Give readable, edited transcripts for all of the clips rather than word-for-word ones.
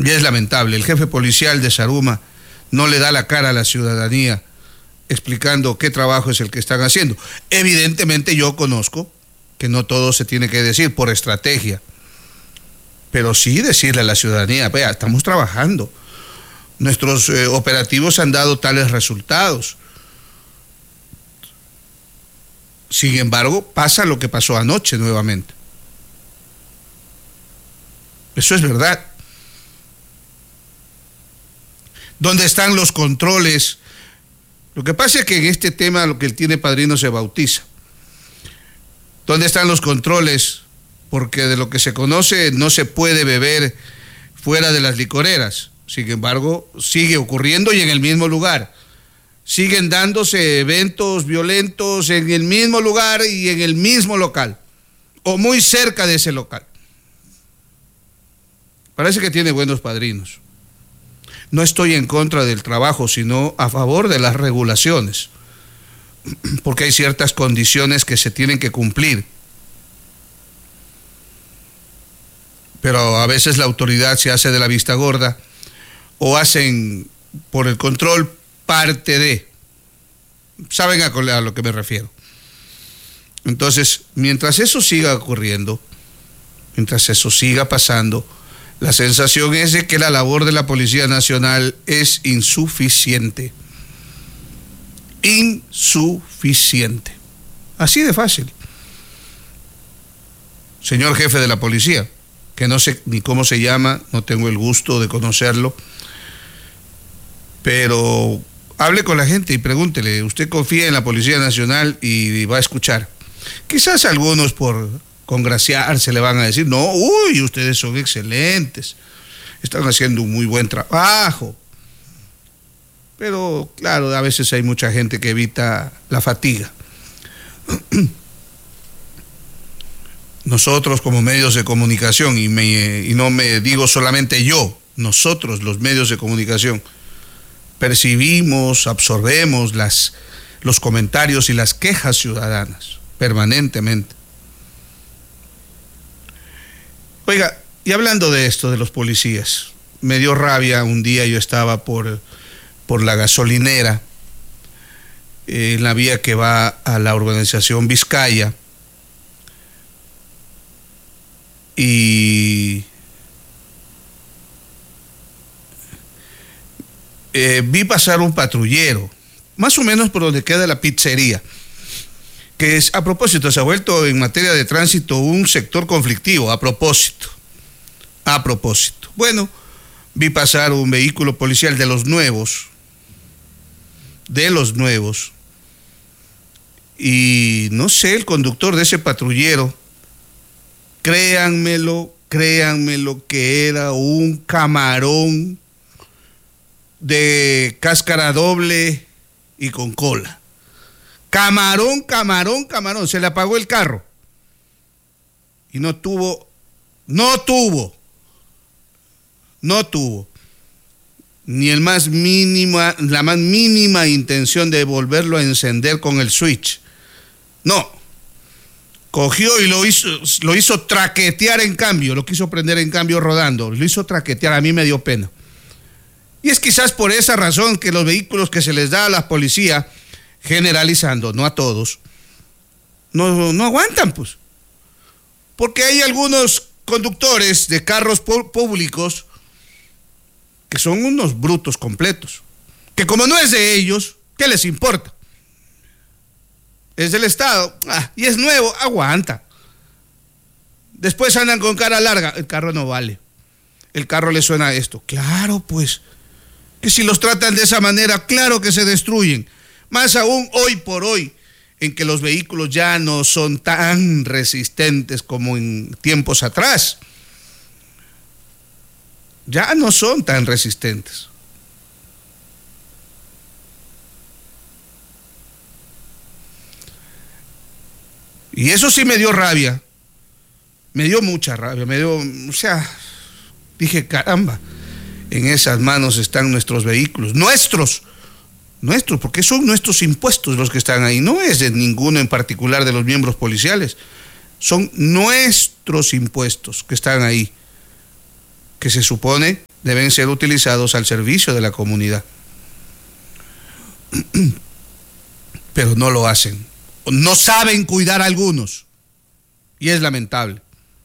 Y es lamentable, el jefe policial de Zaruma no le da la cara a la ciudadanía explicando qué trabajo es el que están haciendo. Evidentemente yo conozco que no todo se tiene que decir por estrategia, pero sí decirle a la ciudadanía, vea, estamos trabajando, nuestros operativos han dado tales resultados. Sin embargo, pasa lo que pasó anoche nuevamente. Eso es verdad. ¿Dónde están los controles? Lo que pasa es que en este tema lo que él tiene padrino se bautiza. ¿Dónde están los controles? Porque de lo que se conoce no se puede beber fuera de las licoreras. Sin embargo, sigue ocurriendo y en el mismo lugar. Siguen dándose eventos violentos en el mismo lugar y en el mismo local, o muy cerca de ese local. Parece que tiene buenos padrinos. No estoy en contra del trabajo, sino a favor de las regulaciones, porque hay ciertas condiciones que se tienen que cumplir. Pero a veces la autoridad se hace de la vista gorda o hacen por el control parte de. ¿Saben a lo que me refiero? Entonces, mientras eso siga ocurriendo, mientras eso siga pasando, la sensación es de que la labor de la Policía Nacional es insuficiente. Insuficiente. Así de fácil. Señor jefe de la policía, que no sé ni cómo se llama, no tengo el gusto de conocerlo, pero hable con la gente y pregúntele, ¿usted confía en la Policía Nacional? Y va a escuchar. Quizás algunos por congraciarse le van a decir, no, uy, ustedes son excelentes, están haciendo un muy buen trabajo. Pero claro, a veces hay mucha gente que evita la fatiga. Nosotros como medios de comunicación, y no me digo solamente yo, nosotros los medios de comunicación, percibimos, absorbemos los comentarios y las quejas ciudadanas permanentemente. Oiga, y hablando de esto, de los policías, me dio rabia un día, yo estaba por la gasolinera, en la vía que va a la urbanización Vizcaya, y vi pasar un patrullero, más o menos por donde queda la pizzería, que es, a propósito, se ha vuelto en materia de tránsito un sector conflictivo, a propósito. Bueno, vi pasar un vehículo policial de los nuevos, y no sé, el conductor de ese patrullero, créanmelo, que era un camarón de cáscara doble y con cola. Camarón, se le apagó el carro. Y no tuvo ni la más mínima intención de volverlo a encender con el switch. No. Cogió y lo hizo traquetear en cambio, lo quiso prender en cambio rodando, lo hizo traquetear, a mí me dio pena. Y es quizás por esa razón que los vehículos que se les da a la policía, generalizando, no a todos, no aguantan, pues. Porque hay algunos conductores de carros públicos que son unos brutos completos, que como no es de ellos, ¿qué les importa? Es del Estado, y es nuevo, aguanta. Después andan con cara larga, el carro no vale, el carro le suena a esto. Claro, pues, que si los tratan de esa manera, claro que se destruyen. Más aún hoy por hoy, en que los vehículos ya no son tan resistentes como en tiempos atrás. Ya no son tan resistentes. Y eso sí me dio rabia. Me dio mucha rabia. Dije, caramba, en esas manos están nuestros vehículos. Nuestros, porque son nuestros impuestos los que están ahí. No es de ninguno en particular de los miembros policiales. Son nuestros impuestos que están ahí, que se supone deben ser utilizados al servicio de la comunidad. Pero no lo hacen. No saben cuidar a algunos. Y es lamentable.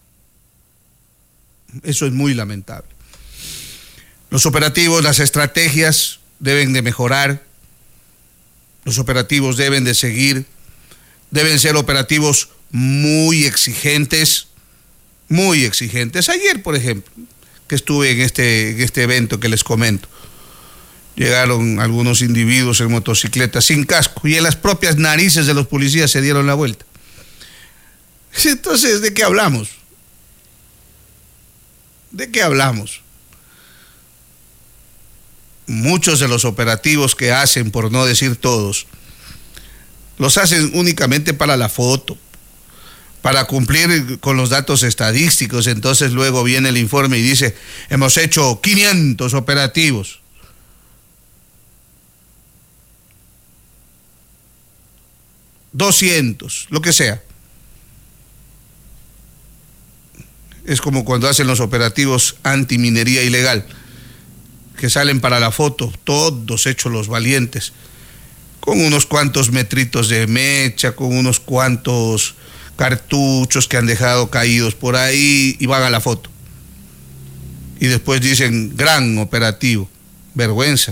Eso es muy lamentable. Los operativos, las estrategias deben de mejorar. Los operativos deben de seguir. Deben ser operativos muy exigentes. Muy exigentes. Ayer, por ejemplo, que estuve en este evento que les comento, llegaron algunos individuos en motocicleta sin casco y en las propias narices de los policías se dieron la vuelta. Entonces, ¿de qué hablamos? ¿De qué hablamos? Muchos de los operativos que hacen, por no decir todos, los hacen únicamente para la foto, para cumplir con los datos estadísticos. Entonces luego viene el informe y dice, hemos hecho 500 operativos. $200, lo que sea. Es como cuando hacen los operativos antiminería ilegal, que salen para la foto, todos hechos los valientes, con unos cuantos metritos de mecha, con unos cuantos cartuchos que han dejado caídos por ahí y van a la foto. Y después dicen, gran operativo. Vergüenza.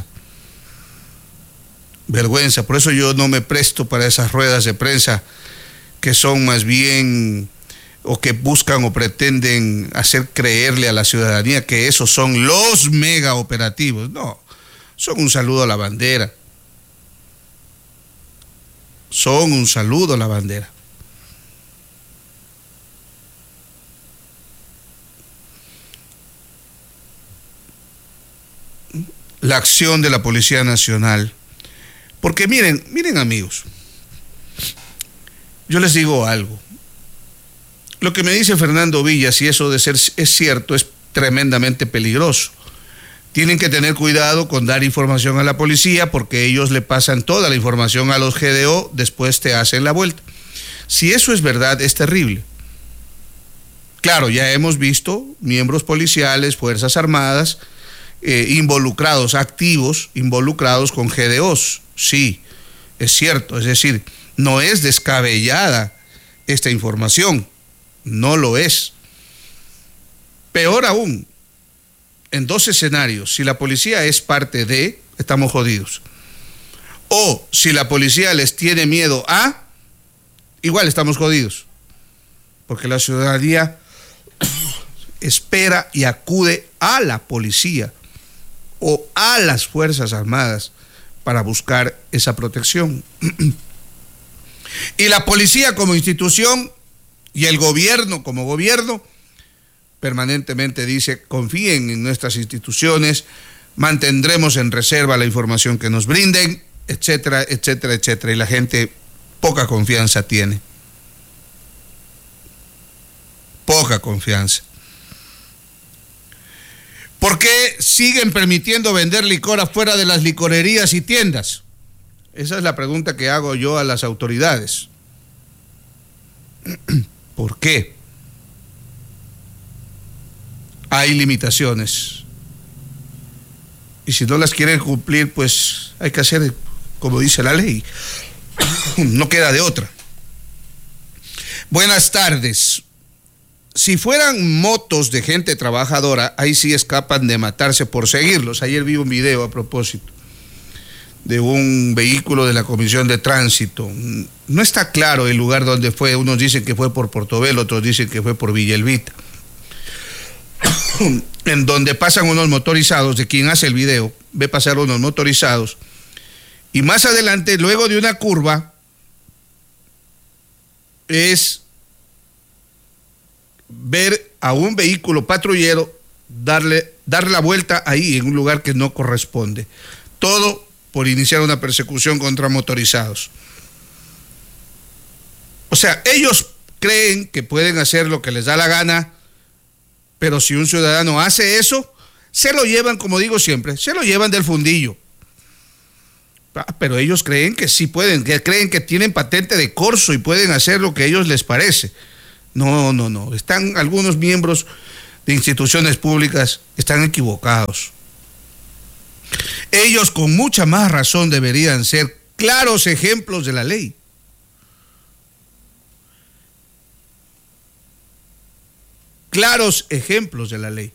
Vergüenza. Por eso yo no me presto para esas ruedas de prensa que son más bien, o que buscan o pretenden hacer creerle a la ciudadanía que esos son los mega operativos. No, son un saludo a la bandera. Son un saludo a la bandera. La acción de la Policía Nacional. Porque miren amigos, yo les digo algo. Lo que me dice Fernando Villa, si eso de ser es cierto, es tremendamente peligroso. Tienen que tener cuidado con dar información a la policía porque ellos le pasan toda la información a los GDO, después te hacen la vuelta. Si eso es verdad, es terrible. Claro, ya hemos visto miembros policiales, Fuerzas Armadas, involucrados, activos, involucrados con GDOs. Sí, es cierto, es decir, no es descabellada esta información, no lo es. Peor aún, en dos escenarios, si la policía es parte de, estamos jodidos. O si la policía les tiene miedo a, igual estamos jodidos. Porque la ciudadanía espera y acude a la policía o a las Fuerzas Armadas para buscar esa protección. Y la policía como institución y el gobierno como gobierno permanentemente dice, confíen en nuestras instituciones, mantendremos en reserva la información que nos brinden, etcétera, etcétera, etcétera. Y la gente poca confianza tiene. Poca confianza. ¿Por qué siguen permitiendo vender licor afuera de las licorerías y tiendas? Esa es la pregunta que hago yo a las autoridades. ¿Por qué? Hay limitaciones. Y si no las quieren cumplir, pues hay que hacer como dice la ley. No queda de otra. Buenas tardes. Si fueran motos de gente trabajadora, ahí sí escapan de matarse por seguirlos. Ayer vi un video a propósito de un vehículo de la Comisión de Tránsito. No está claro el lugar donde fue. Unos dicen que fue por Portobelo, otros dicen que fue por Villa Elvita. En donde pasan unos motorizados, de quien hace el video, ve pasar unos motorizados. Y más adelante, luego de una curva, es ver a un vehículo patrullero darle la vuelta ahí en un lugar que no corresponde. Todo por iniciar una persecución contra motorizados. O sea, ellos creen que pueden hacer lo que les da la gana, pero si un ciudadano hace eso, se lo llevan, como digo siempre, se lo llevan del fundillo. Pero ellos creen que sí pueden, que creen que tienen patente de corso y pueden hacer lo que a ellos les parece. No. Están algunos miembros de instituciones públicas están equivocados. Ellos con mucha más razón deberían ser claros ejemplos de la ley. Claros ejemplos de la ley.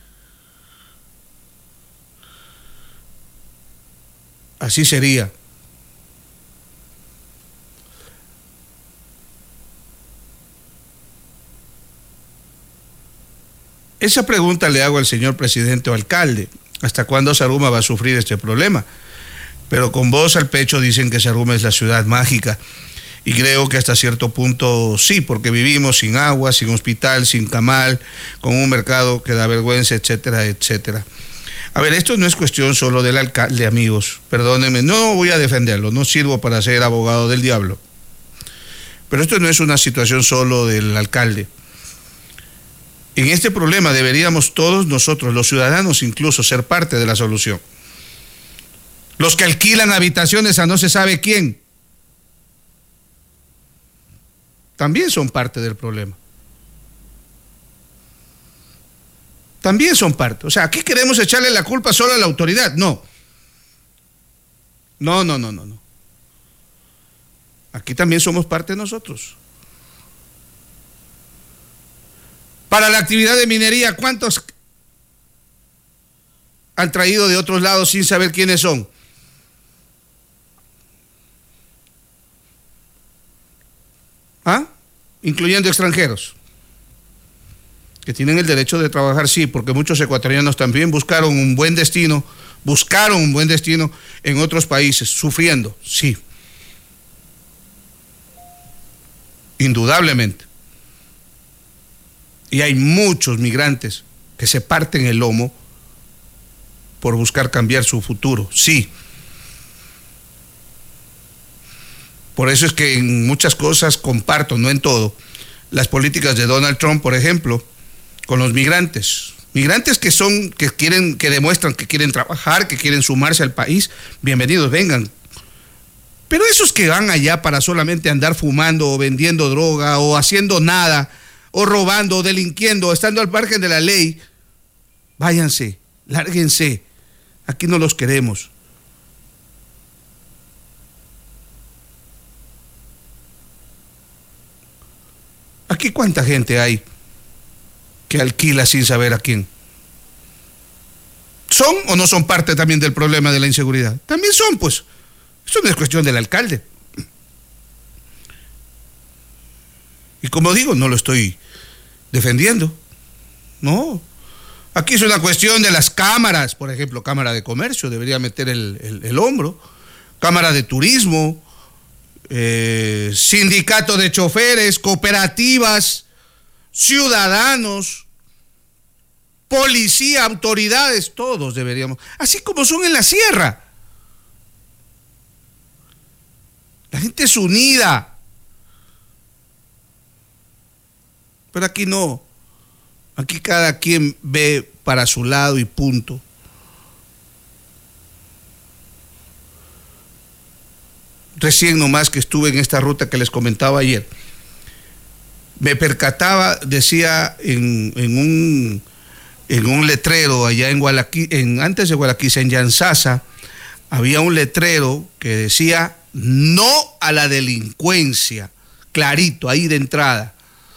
Así sería. Esa pregunta le hago al señor presidente o alcalde. ¿Hasta cuándo Zaruma va a sufrir este problema? Pero con voz al pecho dicen que Zaruma es la ciudad mágica. Y creo que hasta cierto punto sí, porque vivimos sin agua, sin hospital, sin camal, con un mercado que da vergüenza, etcétera, etcétera. A ver, esto no es cuestión solo del alcalde, amigos. Perdónenme, no voy a defenderlo, no sirvo para ser abogado del diablo. Pero esto no es una situación solo del alcalde. En este problema deberíamos todos nosotros, los ciudadanos incluso, ser parte de la solución. Los que alquilan habitaciones a no se sabe quién, también son parte del problema. También son parte. O sea, aquí queremos echarle la culpa solo a la autoridad. No. No. Aquí también somos parte nosotros. Para la actividad de minería, ¿cuántos han traído de otros lados sin saber quiénes son? ¿Ah? Incluyendo extranjeros, que tienen el derecho de trabajar, sí, porque muchos ecuatorianos también buscaron un buen destino en otros países, sufriendo, sí. Indudablemente. Y hay muchos migrantes que se parten el lomo por buscar cambiar su futuro, sí. Por eso es que en muchas cosas comparto, no en todo, las políticas de Donald Trump, por ejemplo, con los migrantes. Migrantes que demuestran que quieren trabajar, que quieren sumarse al país, bienvenidos, vengan. Pero esos que van allá para solamente andar fumando o vendiendo droga o haciendo nada, o robando o delinquiendo, o estando al margen de la ley, váyanse, lárguense, aquí no los queremos. Aquí cuánta gente hay que alquila sin saber a quién. ¿Son o no son parte también del problema de la inseguridad? También son, pues. Eso no es cuestión del alcalde. Y como digo, no lo estoy defendiendo. No. Aquí es una cuestión de las cámaras, por ejemplo, Cámara de Comercio, debería meter el hombro. Cámara de Turismo, sindicato de choferes, cooperativas, ciudadanos, policía, autoridades, todos deberíamos, así como son en la sierra. La gente es unida, pero aquí no, aquí cada quien ve para su lado y punto. Recién nomás que estuve en esta ruta que les comentaba ayer, me percataba, decía en un letrero allá en Gualaquiza, antes de Gualaquiza, en Yanzasa, había un letrero que decía no a la delincuencia, clarito, ahí de entrada.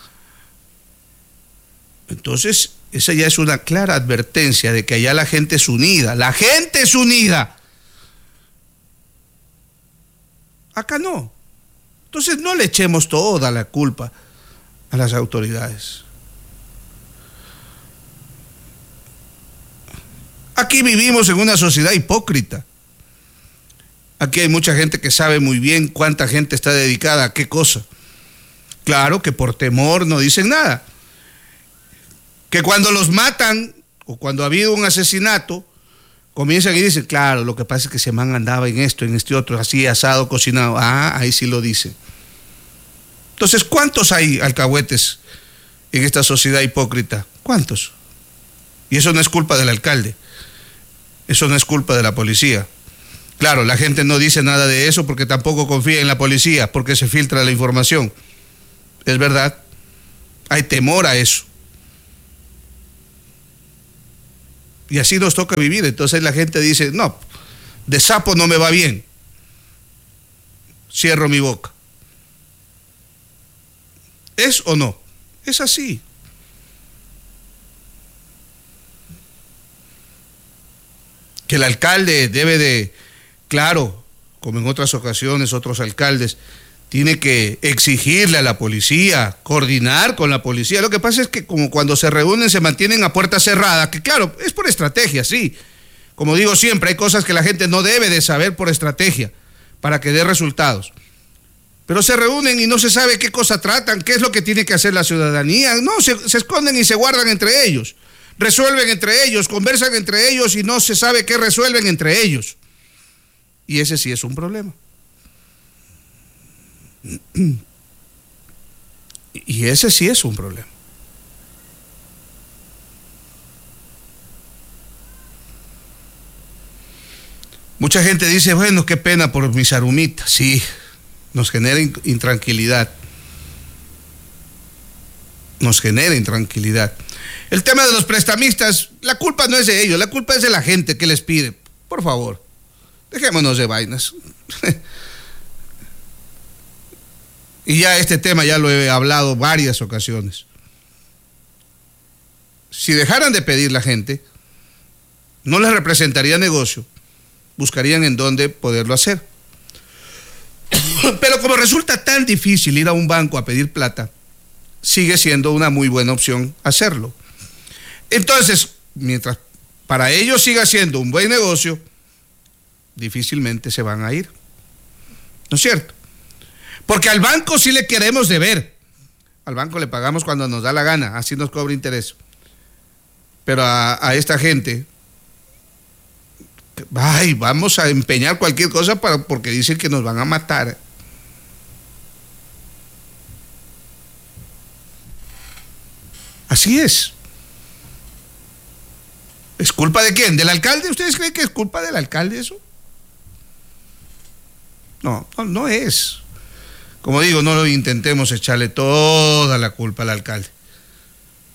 Entonces, esa ya es una clara advertencia de que allá la gente es unida, la gente es unida. Acá no. Entonces no le echemos toda la culpa a las autoridades. Aquí vivimos en una sociedad hipócrita. Aquí hay mucha gente que sabe muy bien cuánta gente está dedicada a qué cosa. Claro que por temor no dicen nada. Que cuando los matan o cuando ha habido un asesinato, comienzan y dicen, claro, lo que pasa es que ese man andaba en esto, en este otro, así asado, cocinado. Ah, ahí sí lo dicen. Entonces, ¿cuántos hay alcahuetes en esta sociedad hipócrita? ¿Cuántos? Y eso no es culpa del alcalde. Eso no es culpa de la policía. Claro, la gente no dice nada de eso porque tampoco confía en la policía, porque se filtra la información. Es verdad. Hay temor a eso. Y así nos toca vivir. Entonces la gente dice, no, de sapo no me va bien. Cierro mi boca. ¿Es o no? Es así. Que el alcalde debe de, claro, como en otras ocasiones otros alcaldes, tiene que exigirle a la policía, coordinar con la policía. Lo que pasa es que como cuando se reúnen se mantienen a puerta cerrada, que claro, es por estrategia, sí. Como digo siempre, hay cosas que la gente no debe de saber por estrategia para que dé resultados. Pero se reúnen y no se sabe qué cosa tratan, qué es lo que tiene que hacer la ciudadanía. No, se esconden y se guardan entre ellos. Resuelven entre ellos, conversan entre ellos y no se sabe qué resuelven entre ellos. Y ese sí es un problema. Y ese sí es un problema. Mucha gente dice, bueno, qué pena por mis arumitas. Sí, nos genera intranquilidad. Nos genera intranquilidad. El tema de los prestamistas, la culpa no es de ellos, la culpa es de la gente que les pide. Por favor, dejémonos de vainas. Y ya este tema ya lo he hablado varias ocasiones. Si dejaran de pedir la gente, no les representaría negocio, buscarían en dónde poderlo hacer. Pero como resulta tan difícil ir a un banco a pedir plata, sigue siendo una muy buena opción hacerlo. Entonces, mientras para ellos siga siendo un buen negocio, difícilmente se van a ir. ¿No es cierto? Porque al banco sí le queremos deber. Al banco le pagamos cuando nos da la gana, así nos cobra interés. Pero a esta gente, ay, vamos a empeñar cualquier cosa porque dicen que nos van a matar. Así es. ¿Es culpa de quién? ¿Del alcalde? ¿Ustedes creen que es culpa del alcalde eso? No, no es. Como digo, no intentemos echarle toda la culpa al alcalde.